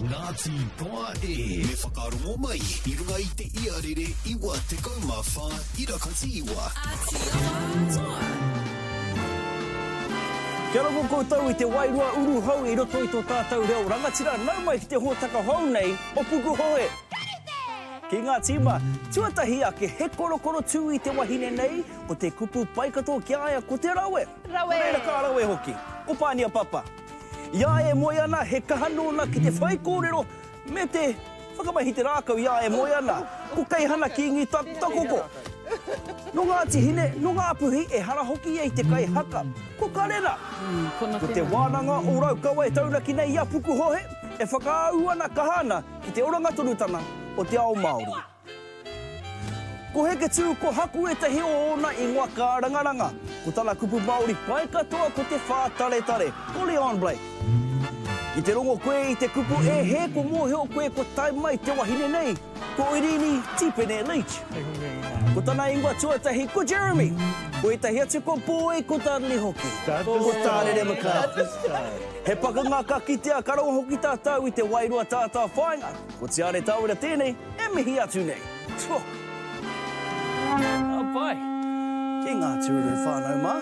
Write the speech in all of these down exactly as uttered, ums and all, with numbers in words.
Ngāti Toa E. Me whakarongo mai, i runga i te iarere iwa te kaumawha, irakati iwa. Aotearoa. Kia ora koutou i te wairua uru hau i roto i tō tātou reo rangatira nau mai ki te hōtaka hau nei o Puku Hoe. Ki ngā tīma, tuatahi ake he korokoro tū i te wahine nei o te kupu paikato ki aia ko te rawe. Rawe. Reira ka rawe hoki. O pānia papa. Ia e moe ana he kahanona ki te whai kōrero me te whakamahi te rākau ia e moe ana. Ko kei hana ki ngi takoko. No ngāti hine, no ngā puhi e hara hoki e te kai haka. Ko karera. Mm, ko te wānanga o rau kaua e tauraki nei ia Puku Hoe e whakaau ana kahana ki te oranga torutana o te ao Māori. Ko heke tū ko haku e tahi o ona i ngā kārangaranga. Ko tana kupu Māori pai katoa ko te whātare tare. Ko Leon Blake. I te rongo koe i te kupu e he ko mōheo koe ko tai mai te wahine nei. Ko Irini Tipene Leach. Ko tana ingoa tuatahi ko Jeremy. Ko i tahi atu ko Poi ko Dudley hoki. Ko Tārere Maka. He pakanga ka kitea karongo hoki tātou i te wairua tātā whainga. Ko te are tāura tēnei, e mihi atu nei. Tuo. Nā pai. Ki ngā tūru whānau mā.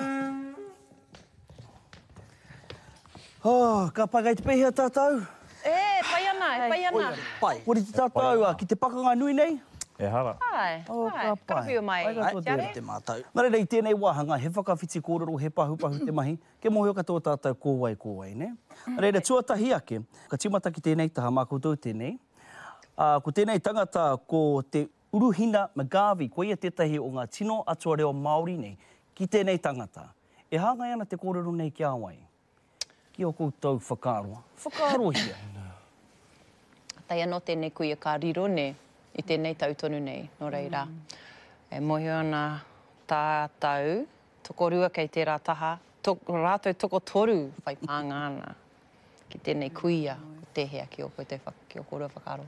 Oh, ka pakai te pehea tātou? E, pai ana, e pai ana. Pai. Kore te tātou a ki te pakanga nui nei? E hara. Ai, Oh, ai, ka pai. karawhiu mai. Ai, ka tō Tiare? te mātou. Nā reira i tēnei wāhanga, he whakawhiti kōrero, he pahupahu te mahi, ke moheo katoa tātou kōwai kōwai, ne? Nā reira, tuatahi ake, ka timata ki tēnei taha mā koutou tēnei. Uh, ko tēnei tangata ko te Uruhina Magavi, ko ia tētahi o ngā tino atua reo Māori nei, ki tēnei tangata. E hāngai ana te kōrero nei ki awai. Ki o koutou whakaaroa. Whakaaroa hia. Tai anō tēnei kuia ka riro ne, i tēnei tautonu nei, no reira. E mohi ana tātou, toko rua kei tērā taha, toko, rātou toko toru whai pānga ana, ki tēnei kuia, o tehea ki o koe te whak, ki o kōrua whakaro.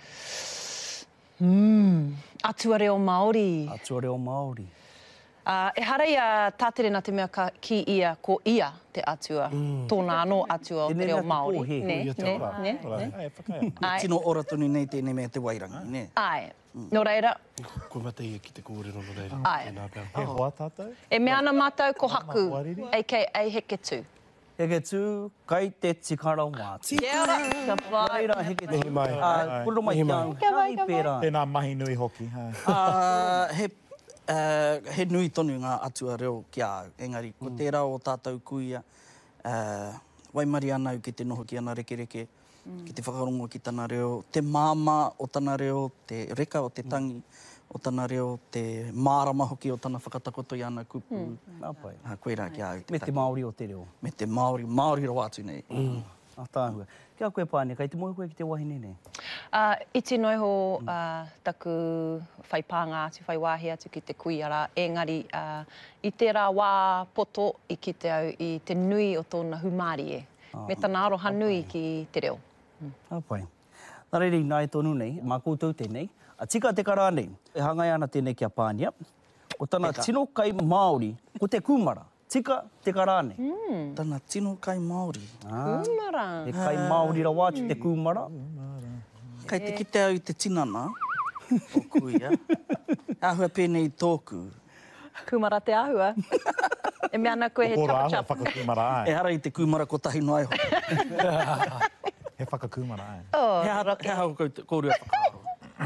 Mm. Atua reo Māori. Atua reo Māori. Uh, e hara ia tātere nā te mea ka, ki ia, ko ia te atua. Mm. Tōna anō atua o te reo Māori. Ne, Ne, ne, ne, ne. Ai, whakaia. Ai. Tino ora tonu nei tēnei mea te wairangi, ne? Ai, no reira, Ko matai e ki te kōrero no reira. Ai. Tēnā pēr. He hoa tātou? e mea ana mātou ko haku, Wariri. a k a heke tū. Heke tū, kai te tikara wāti. Kia ora, ka pai. Reira, heke tū. Mihi mai. Ah, Kuro mai Mihi mai. tāu. Kia mai, Kai kia mai. pērā. Tēnā mahi nui hoki. hai. Ah, he, uh, he nui tonu ngā atua reo ki a engari. Ko tērā o tātou kuia, uh, waimari anau ki te noho ki ana reke reke, ki te whakarongo ki tana reo, te māma o tana reo, te reka o te tangi o tana reo, te mārama hoki o tana whakatakoto i ana kupu. Nā pai. Ha, koe rā ki au. Me te Māori o te reo. Me te Māori, Māori ro atu nei. Mm. A tāhua. Kia koe pāne, kai te moe koe ki te wahine nei? Uh, I te noiho uh, taku whai pānga atu, whai wāhi atu ki te kuiara, engari uh, i tērā wā poto i ki te au i te nui o tōna humari e. Ah. Me tāna aroha nui ki te reo. Mm. A pai. Nā reiri, nā e tonu nei, mā koutou tēnei. A tika te kara nei, e hangai ana tēnei kia pānia. O tana Eka. tino kai Māori, ko te kumara. Tika te kara nei. Mm. Tana tino kai Māori. Ah. Kumara. Te kai Māori ra wātu te kumara. Kai te kite au i te tinana o kuia. Ahua pēnei tōku. Kumara te ahua. E mea ana koe he Kora ahua chapa-chapa. whakakumara ai. E hara i te kumara ko tahi noai ho. He whakakumara ai. Oh, He hara, he hara ko te kōrua whakaaro.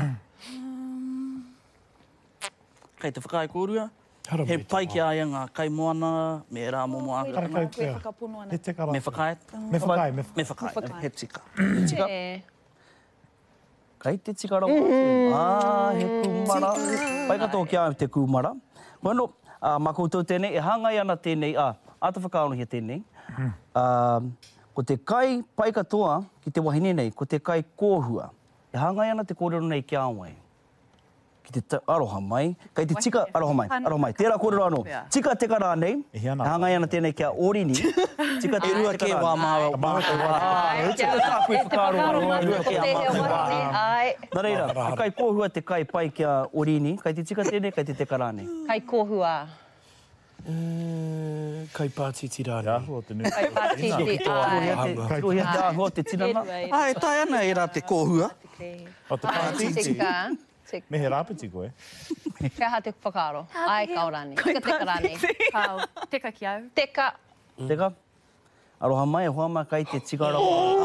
Kei te whakai kōrua. Hara He me te pai wā. ki aia ngā kai moana, me rā momo aka. Kara kai koe tia. whakapono ana. He te kara. Me whakai. Me whakai, me Me whakai. whakai. He tika. Tika. E. Kai te tikara wātu. Ah, he kumara. Pai katoa ki a te kumara. Bueno, uh, mā koutou tēnei, e hangai ana tēnei, ah, ata whakaano hia tēnei. Uh, ko te kai pai katoa ki te wahine nei, ko te kai kōhua. E hangai ana te kōrero nei ki awai. Ki te ta, aroha mai. Kai te tika, aroha mai, aroha mai. Tērā kōrero anō. Tika te kara nei, E e hia nā. hangai ana tēnei kia orini. Tika te E rua ke wā māwa. Māwa te wā. Ah, tika tā koe whakaaro. Rua Ko ke te a hea mātua. wahine. Ai. Nā reira, ko kai kōhua te kai pai kia orini, kai te tika tēnei, kai te te kara nei. Kai kōhua. Kai pātiti rāne. Ia hua te nui. Kai pātiti, ai. Ko ia te aho te tinana. Ai, tai ana e rā te kōhua. O te pātiti. Tika. Me he rāpiti koe. Kia ha te whakaaro. Ai, kaorani. Tika teka rāne. Pau, teka ki au. Teka. Teka. Aroha mai, hoa mai kai te tigara.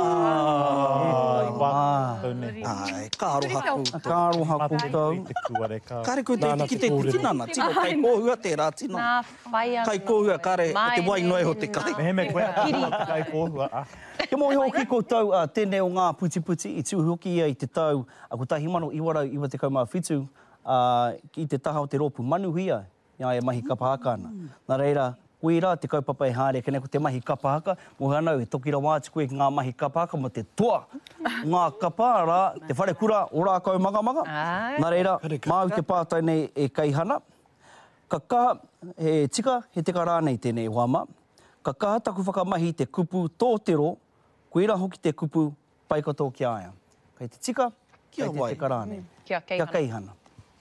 Ah, taune. Ai, kāro haku. Kāro haku tau. Te kuare ka. Kare koe te ki te tinana. Tino, kai kōhua te rā tino. Nā whai ana. Kai kōhua kare, o te wai noe ho te kai. Me he me koe. Kai kōhua. Ah. Ke mohi hoki koutou uh, tēnei o ngā puti-puti i tū hoki ia i te tau a ko tahi mano iwarau iwa te kaumā whitu uh, ki te taha o te rōpu manuhia ia e mahi kapahakana. Nā reira, koe rā te kaupapa e hāre kene ko te mahi kapahaka, mo hanau e toki rawa atu koe ngā mahi kapahaka mo te toa. Ngā kapahara, te whare kura, ora kau manga manga. Nā reira, māu te pātai nei e kaihana. Ka kaha, he tika, he te karānei tēnei wama. Ka kaha taku whakamahi te kupu tōtero, koe rā hoki te kupu pai katoa ki aia. Kei te tika, Kia kei wai. te karāne. Kia Kia keihana. keihana.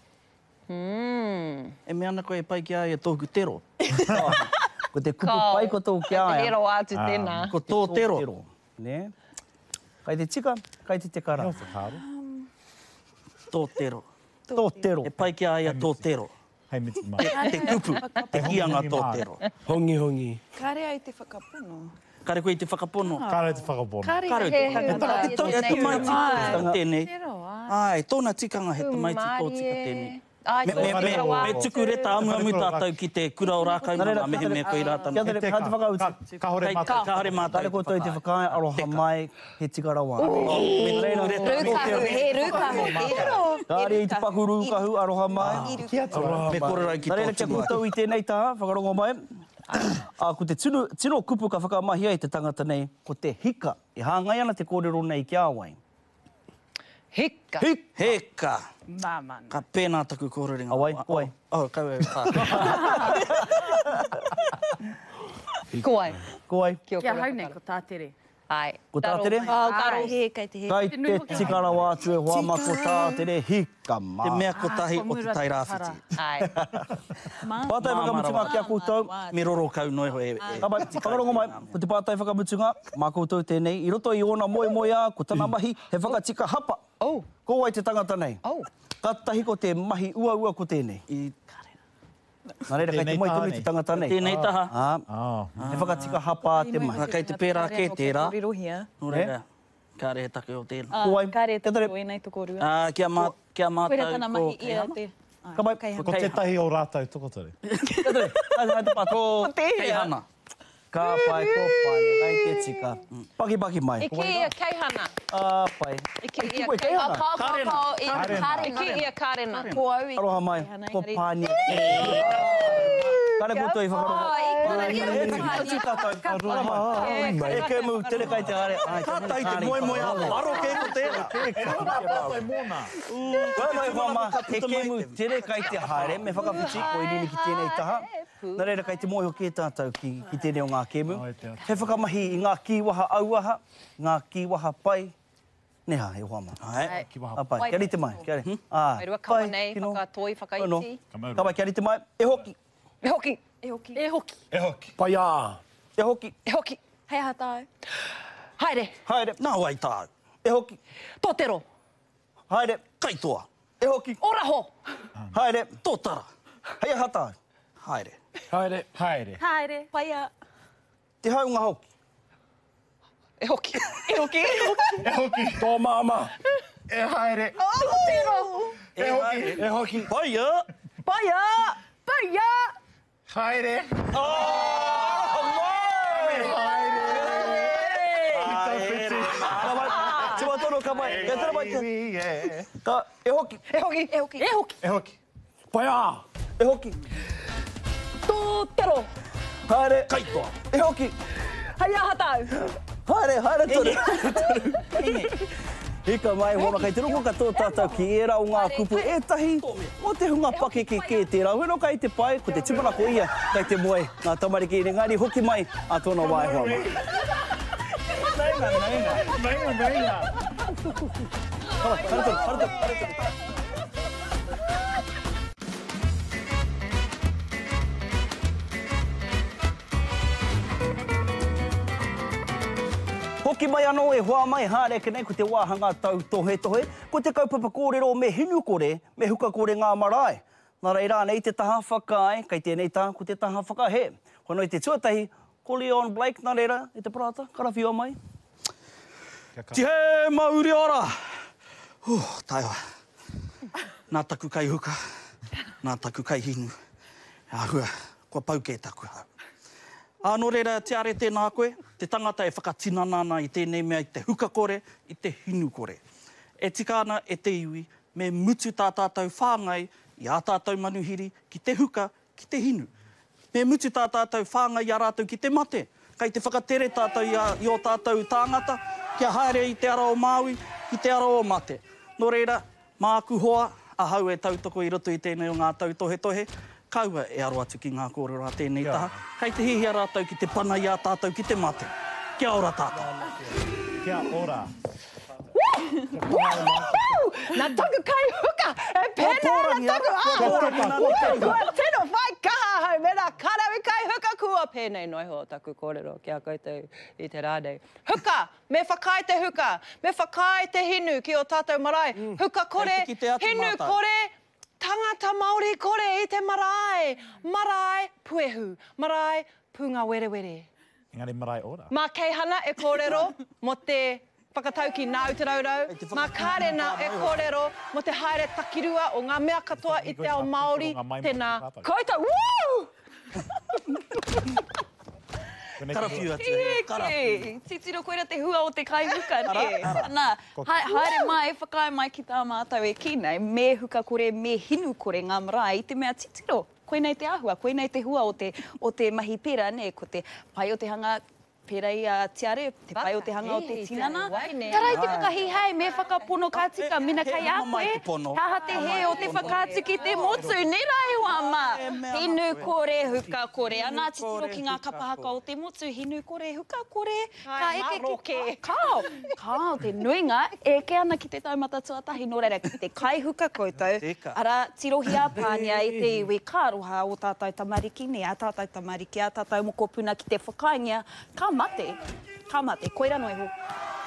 Mm. E me ana koe pai ki aia tōku tero. Ko te kupu Kau. pai katoa ki Te aia. hero atu tēnā. Ko tō tero. Ne? Kei te tika, kei te te karāne. Heo whakaaro. Tō tero. Tōtero. E pai ki aia tō tero. Hei miti mai. Te kupu, te hianga tō tero. Hongi hongi. Kare ai te whakapono. Kare koe i te whakapono. Kāre te whakapono. Kare Kare he te he E tō e te mai tika tēnei. Tero, ai. Ai, tōna tikanga he te mai tiko tika tēnei. Ai, Me, me, me, me tuku reta amu amu tātou ki te kura o rākau mana me he mea koe Kia rātana. tere, Te kā te whakauti. Ka- Ka hore Kei mata. ka hare mātou. Tare koutou i te whakai, aroha mai, he tigara wā. Me reira, Rūkahu, he rūkahu. Tero. Kāre i te paku rūkahu, aroha mai. me kore rai ki Nā reira, tō kia tima. koutou i tēnei taha, whakarongo mai. A, ko te tino, tino kupu ka whakamahia i te tangata nei, ko te hika. I hāngai ana te kōrero nei ki āwai. Hika. Hik, heka. Mamana. Ka pēnā taku kōreringa. Awai, awai. Oh, kau e whā. Koai. Koai, Kia Kia kore haune whakaaro. ko tātere. Ai. ko Taro tātere? mai. Oh, karo he, kei te he. Kai te tikara wātu e hoa ma ko tātere hika mā. Te mea ko tahi Ah, ko o te mura tai te rāwhiti. Ai. Pātai whakamutunga kia koutou. Me roro kau noi ho e... e- Kapai, whakarongo mai, ko te pātai whakamutunga, mā koutou tēnei. I roto i ona moe moe a, ko tana mahi, he whakatika hapa. Oh. Ko ai te tangata nei. Oh. Ka tahi ko te mahi ua ua ko tēnei. I Nā reira, kai te Tēnei moe taha tonu i nei. te tangata nei. tēnei taha. Ah, Ah. he whakatika hapa te mai. Nā kei te pērā kē tērā. Kōrirohia. Nō reira, kā re he take o tēnā. Ko ai, Kare te kia tere. tō e nei tō kōrua. Ah, kia mā, kia mā Koe tau tana ko mahi ia Keihana. te... Kapai, Ko te tahi o rātou tokotore. kia tere. Hai te pātai. Ko Keihana. Ka pai, ko pai, kai te tika. Paki paki mai. I ki ia keihana. Ah, pai. I ki ia koe keihana. keihana. Ko, ko, Karena. ko, i Karena. I ki ia karena. Ko au i... Aroha mai, ko pānia. Kare koutou i whakarongo. E ke mu, tere kai te are. Tātai te moe moe a waro kē ko tērā. Tātai mōna. Koe mai whama, he ke mu, tere kai te haere, me whakawhiti, ko i nini ki tēnei taha. Nā reira kai te moeho kē tātou ki, ki tēnei o ngā kēmu. He whakamahi i ngā kiwaha auaha, ngā kiwaha pai. Neha, he whama. Ai. Ah, pai, kia rite mai, kia re. Ah, Mai rua kawa pai, nei, kino. whakatoi, Ono. whakaiti. Ka pai, kia rite mai, e hoki, E hoki. E hoki. E hoki. E hoki. Pai ā. e hoki, E hoki. Hei hatau. Haere. haere, Nā wai tā. e hoki, Tōtero. haere, Kaitoa. e hoki, Oraho. haere, Tōtara. hei hata, Haere. Haere. Haere. Haere. Paia. te haunga hoki, E hoki. E hoki. E hoki. Tō māma. E haere. E hoki. E hoki. Paia. Paia. Paia. Haere. Te watono ka mai, e tera mai te, ka, e hoki, E hoki. E hoki. E hoki. E hoki. Pai ā. e hoki, Tōtero. haere, Kaitoa. e hoki, Haia hatau. haere, haere tore. Hika mai, hona kai te roko ka tō tātou ki e rau ngā kupu e tahi, o te hunga pake ke ke te rau. Heno kai te pai, ko te tipana ko ia, kai te moe, ngā tamariki i ngāri hoki mai, a tōna wai hoa mai. Nainga, nainga. Nainga, nainga. Kara, kara tō, kara tō, kara tō. Hoki mai anō e hoa mai hāre kenei ko te wāhanga tau tohe tohe, ko te kaupapa kōrero me hinu kore, me huka kore ngā marae. Nā reira nei te taha whakae, kei tēnei tā ko te taha whakahe. Honoi te tuatahi, ko Leon Blake, nā reira, e te parata, karawhiua mai. Tihe mauri ora! Uh, taiwa. Nā taku kai huka, nā taku kai hinu. Ahua, kua pau kē taku hau. Anō reira, te are tēnā koe, te tangata e whakatinanana i tēnei mea i te huka kore, i te hinu kore. E tikana e te iwi, me mutu tā tātou whāngai, i ā tātou manuhiri, ki te huka, ki te hinu. Me mutu tā tātou whāngai i ā rātou ki te mate. Kei te whakatere tātou i, a, i o tātou tāngata, kia haere i te ara o Māui, i te ara o mate. Nō reira, māku hoa, ahau e tautoko i roto i tēnei o ngā tau tohe tohe, kaua e aro atu ki ngā kōrero a tēnei yeah. taha. Kei te hihia rātou ki te pana i a tātou ki te mate. Kia ora tātou. Kia ora. Nā taku kai huka, e pēnā nā taku āhua. Kua tino whai kaha hau, me nā karawi kai huka kua pēnei noi ho taku kōrero kia koutou i te rādei. Huka, me whakai te huka, me whakai te hinu ki o tātou marae. Huka kore, hinu kore, tangata Māori kore i te marae. Marae puehu, marae punga were were. Engari marae ora. Mā keihana e kōrero mo te whakatau ki Ngā Aotearoa, mā kārena e kōrero mo te haere takirua o ngā mea katoa i te ao Māori, tēnā koutou. Woo! Karawhiua te. Eke, titiro koera te hua o te kaihuka, ne? Nā, haere mai, whakai mai ki tā mātou e kīnei, me huka kore, me hinu kore ngā marae, i te mea titiro. Koenei te āhua, koenei te hua o te, o te mahi pera, ne? Ko te pai o te hanga pera i a tiare, te pai o te hanga o te tinana. Tarai te whakahihai, me whakapono kātika, mina kai a koe. Taha te he o te whakātiki te motu, nerai wama. Hinu kore, huka kore. Anā titiro ki ngā kapahaka o te motu, hinu kore, huka kore. Ka eke ki... Kao, kao, te nuinga, eke ana ki te taumata tuatahi, nō reira, ki te kai huka koutou. Ara, tirohi a pānia i te iwi kāroha o tātou tamariki, ne a tātou tamariki, a tātou mokopuna ki te whakaingia. Ka mate, ka mate, koira noi ho.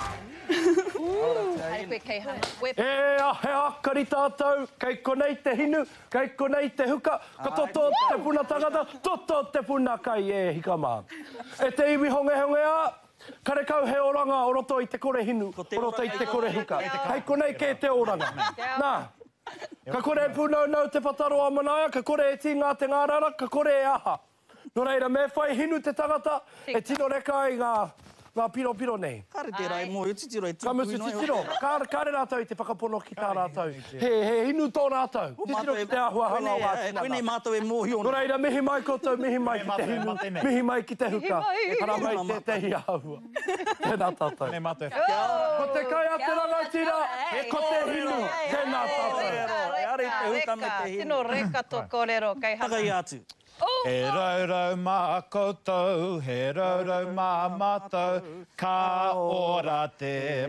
Hai koe kei hana. E ahe akari tātou, kei konei te hinu, kei konei te huka, ka toto te puna tangata, toto te puna kai e hikamā. E te iwi honge honge a, kare kau he oranga o roto i te kore hinu, o roto i te kore huka. Kei konei ke te oranga. Nā, ka kore e punau nau te whataro a manaia, ka kore e tīngā te ngārara, ka kore e aha. Nō reira, me whai hinu te tangata, e tino reka i ngā, ngā piro piro nei. Kare te rai mō, e titiro e Ka musu titiro, kare, kare rātou i te whakapono ki tā rātou. He, he hinu tō rātou. Titiro ki te ahua hanga o ātinana. Koenei mātou e mōhi Nō reira, mihi mai koutou, mihi mai ki te hinu, mihi mai ki te huka. Hara mai te tehi ahua. Tēnā tātou. Tēnei mātou. Ko te kai a te rangatira, ko te hinu, tēnā tātou. E are te huka me te hinu. Tino reka tō kōrero, kei hana. Takai atu. He raurau mā koutou, he raurau mā mātou, ka ora te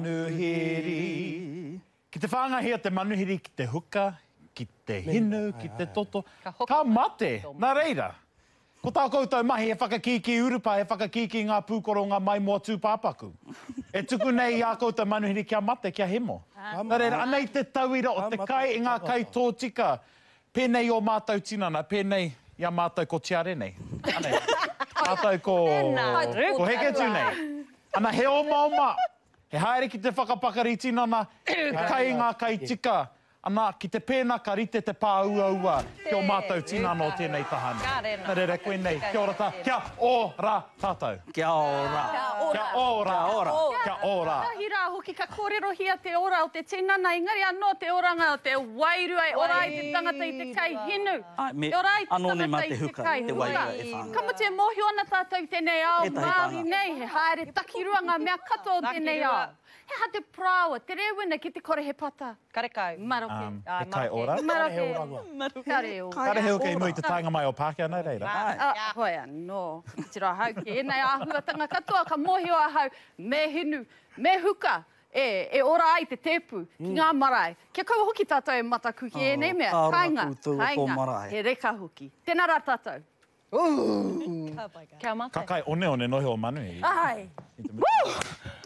manuhiri. Ki te whāngahia te manuhiri, ki te huka, ki te hinu, ki te toto. Ka mate, nā reira. Ko tā koutou mahi e whakakiki urupa, e whakakiki ngā pūkoro ngā mai mua tūpāpaku. E tuku nei a koutou manuhiri kia mate, kia hemo. Nā reira, anei te tauira o te kai i ngā kai tōtika, pēnei o mātou tinana, pēnei ia mātou ko tiare nei. Anei, mātou ko... ko heketu nei. Ana he o mauma, he haere ki te whakapakari tinana, kai ngā kai tika, ana ki te pēna ka rite te pā ua ua, ki o mātou tinana o tēnei tahane. Nā reira koe nei, kia ora tā, kia ora tātou. Kia ora. Kia ora, ora, kia ora. Hira hoki ka kōrero hia te ora o te tinana, engari anō te oranga o te wairua, e ora i te tangata i te kai hinu. Me E ora i te anone mā tangata te i te huka, kai te huka. wairua e whānga. Kama te mohi ona tātou i tēnei ao, E tahi Māori tāna. nei, he haere takirua ngā mea katoa o tēnei ao. He ha te praua, te rewina ki te kore he pata. Kare kau. Maroke. Um, he kai ora. Maroke. Kare o. Kare heo kei mui te tainga mai o Pākehā nei reira. Ah, hoi anō. Tira hau ki enei āhuatanga katoa, ka mohi o ahau, me hinu, me huka. E, e ora ai te tepu, ki ngā marae. Kia kaua hoki tātou e mataku ki e nei mea. ka ora Kainga, koutou o tō kainga. marae. He reka hoki. Tēnā rā tātou. Kia mate. Ka kai one one nohi o manu i. Ai.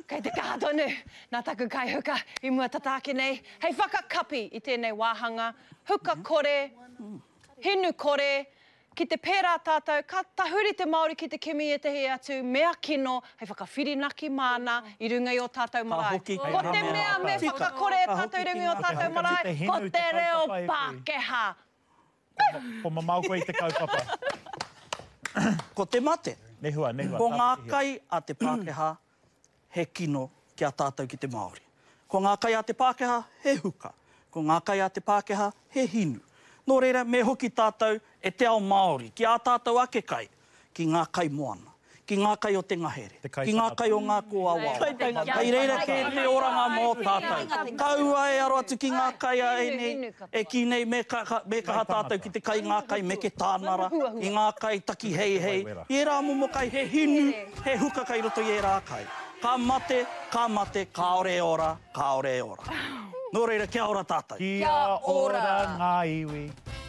Kei te kaha tonu, nā taku kai huka, i mua tataake nei. Hei whakakapi i tēnei wāhanga, huka kore, hinu kore, ki te pērā tātou, ka tahuri te Māori ki te kimi e tehi atu, mea kino, hei whakawhirinaki mana i runga i o tātou marae. Ko te mea me whakakore e tātou i runga i o tātou marae, ko te reo Pākehā. Ko mamau koe i te kaupapa. Ko te mate. Nehua, nehua. Ko ngā kai a te Pākehā, he kino ki a tātou ki te Māori. Ko ngā kai a te Pākehā, he huka. Ko ngā kai a te Pākehā, he hinu. Nō reira, me hoki tātou e te ao Māori, ki a tātou ake kai, ki ngā kai moana, ki ngā kai o te ngahere, ki ngā kai o ngā kōawa. Kei reira ke te oranga mō tātou. Kaua e aro atu ki ngā kai a e nei, e ki nei me kaha tātou ki te kai ngā kai me ke tānara, i ngā kai taki hei hei. I rā momo kai he hinu, he huka kai roto i e rā kai. Ka mate, ka mate, ka ore ora, ka ore ora. Nō reira, kia ora tātou. Kia ora ngā iwi.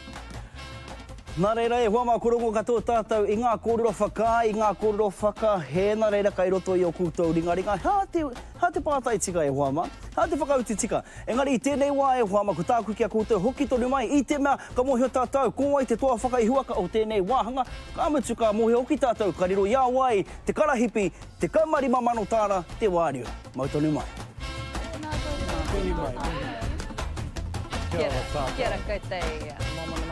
Nā reira e huama korongo katoa tātou i ngā kōrero whaka, i ngā kōrero whaka, he nā reira kai roto i o kūtou ringa ringa. Hā te, hā te pātai tika e huama, hā te whakauti tika. Engari i tēnei wā e huama, ko tāku kia kūtou hoki tonu mai, i te mea ka mohio tātou, ko ai te toa whaka i huaka o tēnei wāhanga, ka mutu ka mohio hoki tātou, ka riro ia wai, te karahipi, te kaumarima mano tāna, te wārio. Mau tonu mai. Kia ora, kia ora koutou, momo